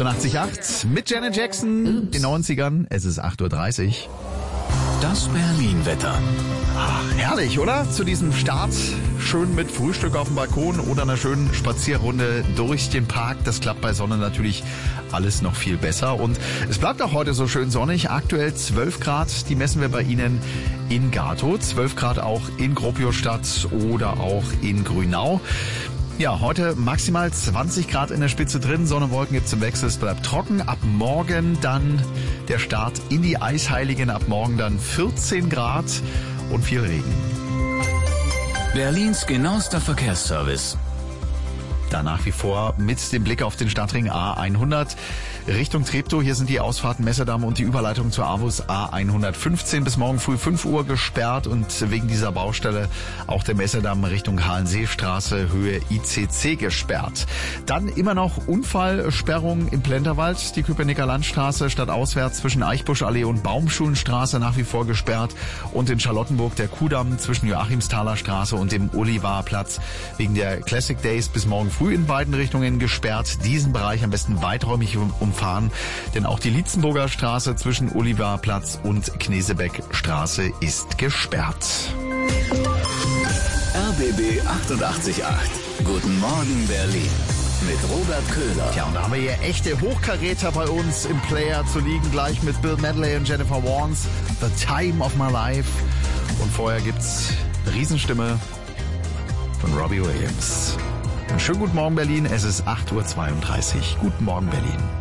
88,8 mit Janet Jackson, den 90ern. Es ist 8:30 Uhr. Das Berlin-Wetter. Herrlich, oder? Zu diesem Start schön mit Frühstück auf dem Balkon oder einer schönen Spazierrunde durch den Park. Das klappt bei Sonne natürlich alles noch viel besser. Und es bleibt auch heute so schön sonnig. Aktuell 12 Grad, die messen wir bei Ihnen in Gatow. 12 Grad auch in Gropiusstadt oder auch in Grünau. Ja, heute maximal 20 Grad in der Spitze drin, Sonne, Wolken gibt's im Wechsel, es bleibt trocken. Ab morgen dann der Start in die Eisheiligen, ab morgen dann 14 Grad und viel Regen. Berlins genauester Verkehrsservice. Da nach wie vor mit dem Blick auf den Stadtring A100 Richtung Treptow. Hier sind die Ausfahrten Messedamm und die Überleitung zur AWUS A115 bis morgen früh 5 Uhr gesperrt und wegen dieser Baustelle auch der Messedamm Richtung Hallenseestraße Höhe ICC gesperrt. Dann immer noch Unfallsperrung im Plenterwald, die Köpenicker Landstraße stadtauswärts zwischen Eichbuschallee und Baumschulenstraße nach wie vor gesperrt und in Charlottenburg der Kudamm zwischen Joachimsthaler Straße und dem Olivarplatz wegen der Classic Days bis morgen früh in beiden Richtungen gesperrt. Diesen Bereich am besten weiträumig umfahren, denn auch die Lietzenburger Straße zwischen Olivarplatz und Knesebeckstraße ist gesperrt. RBB 88,8. Guten Morgen Berlin. Mit Robert Köhler. Tja, und da haben wir hier echte Hochkaräter bei uns im Player zu liegen, gleich mit Bill Medley und Jennifer Warnes. The Time of My Life. Und vorher gibt's eine Riesenstimme von Robbie Williams. Schönen guten Morgen Berlin, es ist 8:32 Uhr. Guten Morgen Berlin.